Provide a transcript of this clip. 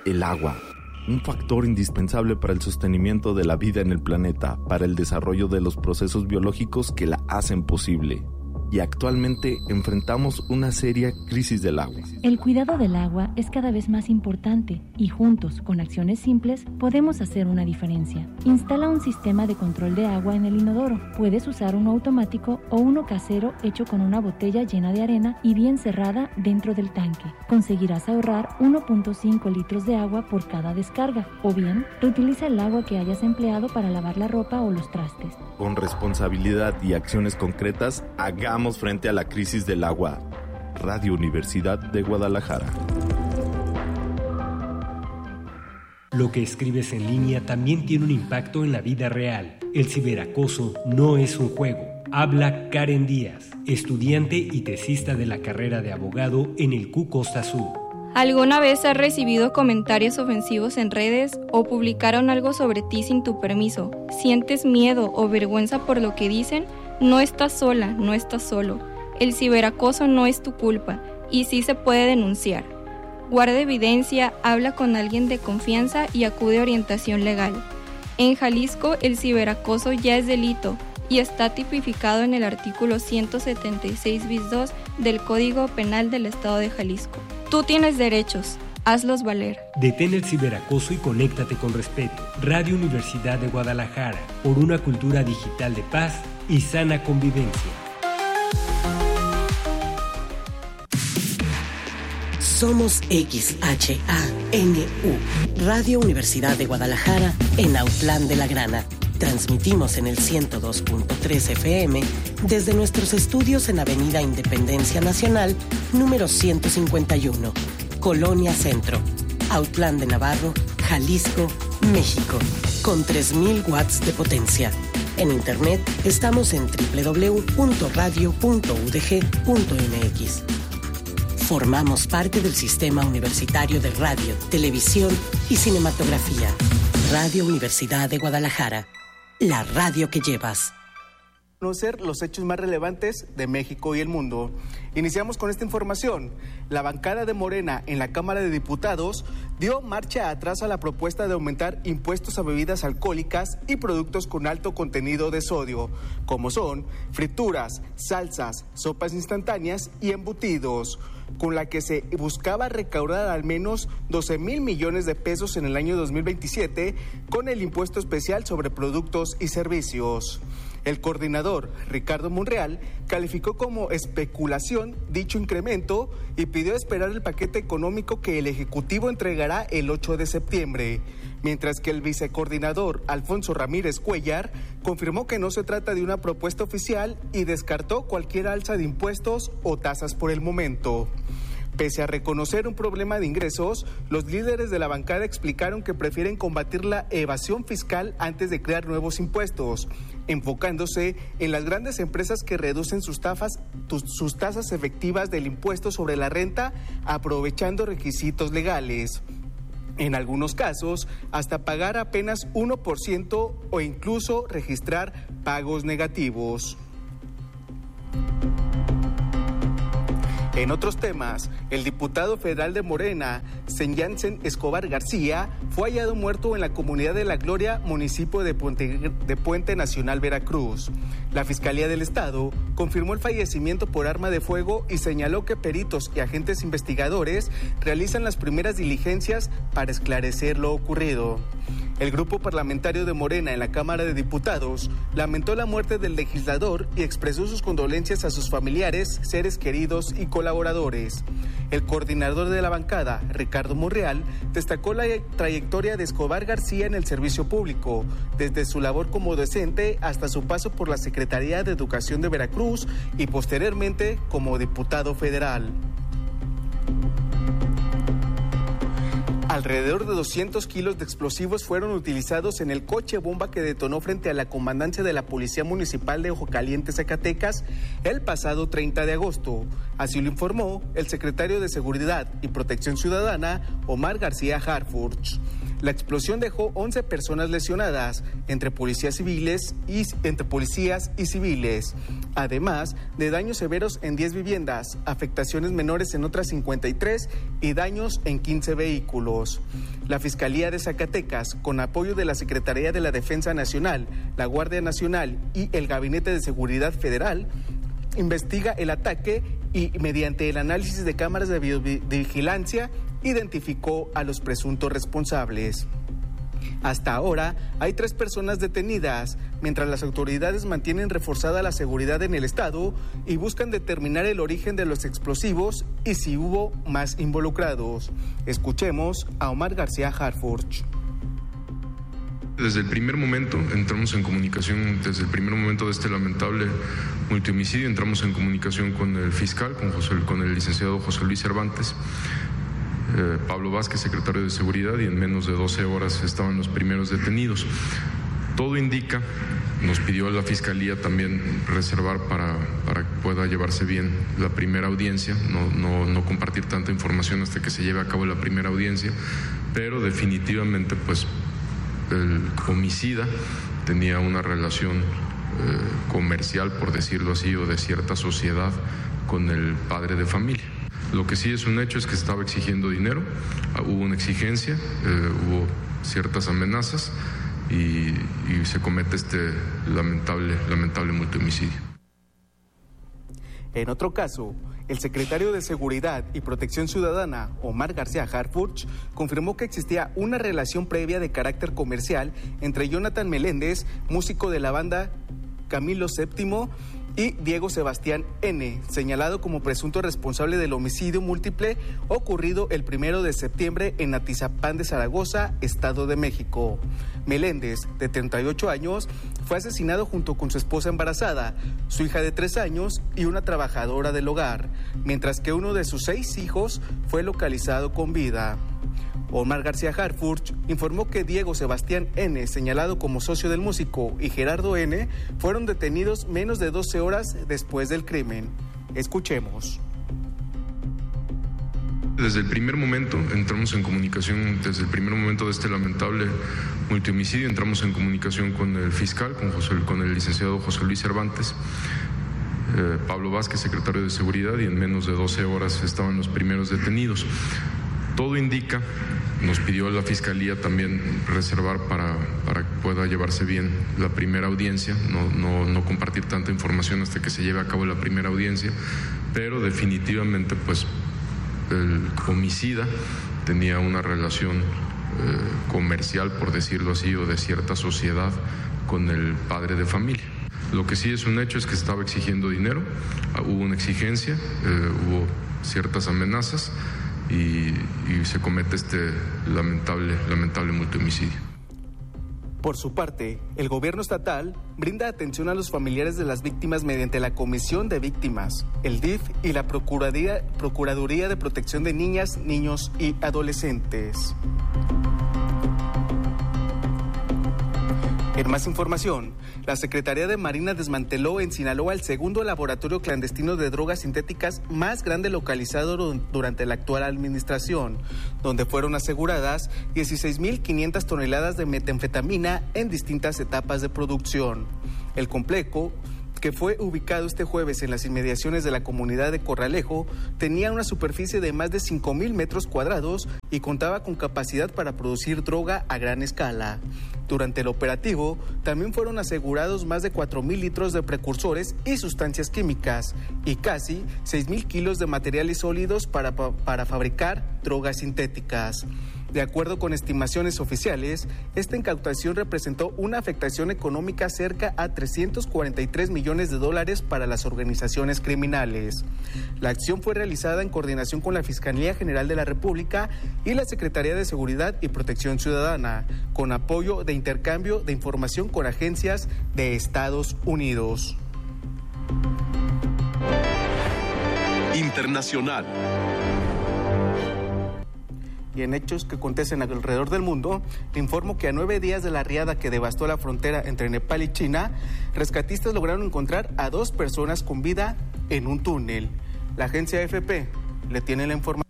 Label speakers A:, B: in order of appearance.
A: El agua, un factor indispensable para el sostenimiento de la vida en el planeta, para el desarrollo de los procesos biológicos que la hacen posible. Y actualmente enfrentamos una seria crisis del agua.
B: El cuidado del agua es cada vez más importante y juntos, con acciones simples, podemos hacer una diferencia. Instala un sistema de control de agua en el inodoro. Puedes usar uno automático o uno casero hecho con una botella llena de arena y bien cerrada dentro del tanque. Conseguirás ahorrar 1.5 litros de agua por cada descarga. O bien, reutiliza el agua que hayas empleado para lavar la ropa o los trastes.
A: Con responsabilidad y acciones concretas, hagamos frente a la crisis del agua. Radio Universidad de Guadalajara.
C: Lo que escribes en línea también tiene un impacto en la vida real. El ciberacoso no es un juego. Habla Karen Díaz, estudiante y tesista de la carrera de abogado en el CU Costa Sur.
D: ¿Alguna vez has recibido comentarios ofensivos en redes o publicaron algo sobre ti sin tu permiso? ¿Sientes miedo o vergüenza por lo que dicen? No estás sola, no estás solo. El ciberacoso no es tu culpa y sí se puede denunciar. Guarda evidencia, habla con alguien de confianza y acude a orientación legal. En Jalisco, el ciberacoso ya es delito y está tipificado en el artículo 176 bis 2 del Código Penal del Estado de Jalisco. Tú tienes derechos, hazlos valer.
C: Detén el ciberacoso y conéctate con respeto. Radio Universidad de Guadalajara, por una cultura digital de paz y sana convivencia.
E: Somos XHANU, Radio Universidad de Guadalajara, en Autlán de la Grana. Transmitimos en el 102.3 FM desde nuestros estudios en Avenida Independencia Nacional, número 151, Colonia Centro, Autlán de Navarro, Jalisco, México, con 3,000 watts de potencia. En internet estamos en www.radio.udg.mx. Formamos parte del Sistema Universitario de Radio, Televisión y Cinematografía. Radio Universidad de Guadalajara, la radio que llevas.
F: Conocer los hechos más relevantes de México y el mundo. Iniciamos con esta información. La bancada de Morena en la Cámara de Diputados dio marcha atrás a la propuesta de aumentar impuestos a bebidas alcohólicas y productos con alto contenido de sodio, como son frituras, salsas, sopas instantáneas y embutidos, con la que se buscaba recaudar al menos 12,000 millones de pesos en el año 2027 con el impuesto especial sobre productos y servicios. El coordinador, Ricardo Monreal, calificó como especulación dicho incremento y pidió esperar el paquete económico que el Ejecutivo entregará el 8 de septiembre, mientras que el vicecoordinador, Alfonso Ramírez Cuellar, confirmó que no se trata de una propuesta oficial y descartó cualquier alza de impuestos o tasas por el momento. Pese a reconocer un problema de ingresos, los líderes de la bancada explicaron que prefieren combatir la evasión fiscal antes de crear nuevos impuestos, enfocándose en las grandes empresas que reducen sus tasas efectivas del impuesto sobre la renta, aprovechando requisitos legales. En algunos casos, hasta pagar apenas 1% o incluso registrar pagos negativos. En otros temas, el diputado federal de Morena, Senyansen Escobar García, fue hallado muerto en la comunidad de La Gloria, municipio de Puente Nacional, Veracruz. La Fiscalía del Estado confirmó el fallecimiento por arma de fuego y señaló que peritos y agentes investigadores realizan las primeras diligencias para esclarecer lo ocurrido. El grupo parlamentario de Morena en la Cámara de Diputados lamentó la muerte del legislador y expresó sus condolencias a sus familiares, seres queridos y colaboradores. El coordinador de la bancada, Ricardo Monreal, destacó la trayectoria de Escobar García en el servicio público, desde su labor como docente hasta su paso por la Secretaría de Educación de Veracruz y posteriormente como diputado federal. Alrededor de 200 kilos de explosivos fueron utilizados en el coche bomba que detonó frente a la comandancia de la Policía Municipal de Ojo Caliente, Zacatecas, el pasado 30 de agosto. Así lo informó el secretario de Seguridad y Protección Ciudadana, Omar García Harfurch. La explosión dejó 11 personas lesionadas, entre policías y civiles, además de daños severos en 10 viviendas, afectaciones menores en otras 53 y daños en 15 vehículos. La Fiscalía de Zacatecas, con apoyo de la Secretaría de la Defensa Nacional, la Guardia Nacional y el Gabinete de Seguridad Federal, investiga el ataque y, mediante el análisis de cámaras de videovigilancia, identificó a los presuntos responsables. Hasta ahora hay 3 personas detenidas, mientras las autoridades mantienen reforzada la seguridad en el estado y buscan determinar el origen de los explosivos y si hubo más involucrados. Escuchemos a Omar García Harfuch.
G: Desde el primer momento entramos en comunicación, desde el primer momento de este lamentable multihomicidio, entramos en comunicación con el fiscal, con el licenciado José Luis Cervantes, Pablo Vázquez, secretario de Seguridad, y en menos de 12 horas estaban los primeros detenidos. Todo indica, nos pidió la Fiscalía también reservar para que pueda llevarse bien la primera audiencia, no compartir tanta información hasta que se lleve a cabo la primera audiencia, pero definitivamente pues el homicida tenía una relación comercial, por decirlo así, o de cierta sociedad con el padre de familia. Lo que sí es un hecho es que estaba exigiendo dinero, hubo una exigencia, hubo ciertas amenazas y se comete este lamentable multihomicidio.
F: En otro caso, el secretario de Seguridad y Protección Ciudadana, Omar García Harfuch, confirmó que existía una relación previa de carácter comercial entre Jonathan Meléndez, músico de la banda Camilo VII, y Diego Sebastián N., señalado como presunto responsable del homicidio múltiple ocurrido el 1 de septiembre en Atizapán de Zaragoza, Estado de México. Meléndez, de 38 años, fue asesinado junto con su esposa embarazada, su hija de 3 años y una trabajadora del hogar, mientras que uno de sus 6 hijos fue localizado con vida. Omar García Harfuch informó que Diego Sebastián N., señalado como socio del músico, y Gerardo N. fueron detenidos menos de 12 horas después del crimen. Escuchemos.
G: Desde el primer momento entramos en comunicación, desde el primer momento de este lamentable multihomicidio, entramos en comunicación con el fiscal, con el licenciado José Luis Cervantes, Pablo Vázquez, secretario de Seguridad, y en menos de 12 horas estaban los primeros detenidos. Todo indica, nos pidió la Fiscalía también reservar para que pueda llevarse bien la primera audiencia, no compartir tanta información hasta que se lleve a cabo la primera audiencia, pero definitivamente pues el homicida tenía una relación comercial, por decirlo así, o de cierta sociedad con el padre de familia. Lo que sí es un hecho es que estaba exigiendo dinero, hubo una exigencia, hubo ciertas amenazas y se comete este lamentable multihomicidio.
F: Por su parte, el gobierno estatal brinda atención a los familiares de las víctimas mediante la Comisión de Víctimas, el DIF y la Procuraduría de Protección de Niñas, Niños y Adolescentes. En más información, la Secretaría de Marina desmanteló en Sinaloa el segundo laboratorio clandestino de drogas sintéticas más grande localizado durante la actual administración, donde fueron aseguradas 16.500 toneladas de metanfetamina en distintas etapas de producción. El complejo, que fue ubicado este jueves en las inmediaciones de la comunidad de Corralejo, tenía una superficie de más de 5,000 metros cuadrados y contaba con capacidad para producir droga a gran escala. Durante el operativo, también fueron asegurados más de 4,000 litros de precursores y sustancias químicas y casi 6,000 kilos de materiales sólidos para fabricar drogas sintéticas. De acuerdo con estimaciones oficiales, esta incautación representó una afectación económica cerca a $343 millones para las organizaciones criminales. La acción fue realizada en coordinación con la Fiscalía General de la República y la Secretaría de Seguridad y Protección Ciudadana, con apoyo de intercambio de información con agencias de Estados Unidos.
H: Internacional.
F: Y en hechos que acontecen alrededor del mundo, te informo que a 9 días de la riada que devastó la frontera entre Nepal y China, rescatistas lograron encontrar a 2 personas con vida en un túnel. La agencia AFP le tiene la información.